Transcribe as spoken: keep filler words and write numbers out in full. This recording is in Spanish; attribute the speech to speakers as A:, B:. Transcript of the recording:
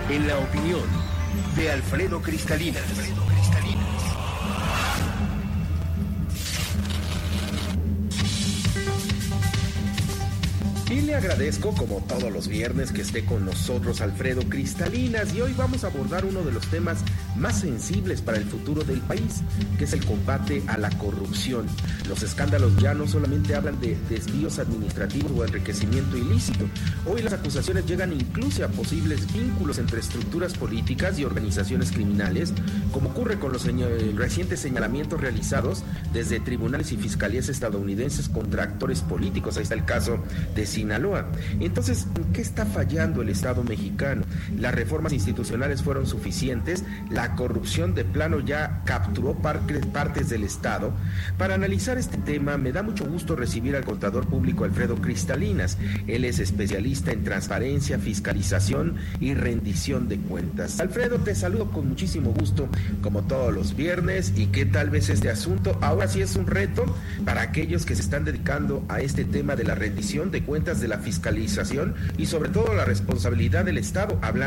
A: En la opinión de Alfredo Cristalinas.
B: Y le agradezco, como todos los viernes, que esté con nosotros Alfredo Cristalinas, y hoy vamos a abordar uno de los temas más sensibles para el futuro del país, que es el combate a la corrupción. Los escándalos ya no solamente hablan de desvíos administrativos o enriquecimiento ilícito. Hoy las acusaciones llegan incluso a posibles vínculos entre estructuras políticas y organizaciones criminales, como ocurre con los señor, recientes señalamientos realizados desde tribunales y fiscalías estadounidenses contra actores políticos. Ahí está el caso de Sinaloa. Entonces, ¿en qué está fallando el Estado mexicano? Las reformas institucionales fueron suficientes, la corrupción de plano ya capturó partes del Estado. Para analizar este tema, me da mucho gusto recibir al contador público Alfredo Cristalinas. Él es especialista en transparencia, fiscalización y rendición de cuentas. Alfredo, te saludo con muchísimo gusto, como todos los viernes. ¿Y qué tal vez este asunto? Ahora sí es un reto para aquellos que se están dedicando a este tema de la rendición de cuentas, de la fiscalización y sobre todo la responsabilidad del Estado, hablando